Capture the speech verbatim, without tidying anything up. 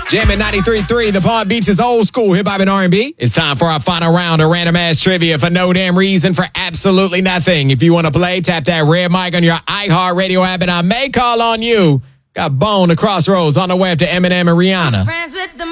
Jamming ninety-three point three, the Palm Beach's old school hip-hop and R and B. It's time for our final round of random ass trivia for no damn reason, for absolutely nothing. If you want to play, tap that red mic on your iHeartRadio app, and I may call on you. Got Bone, the Crossroads on the web to Eminem and Rihanna.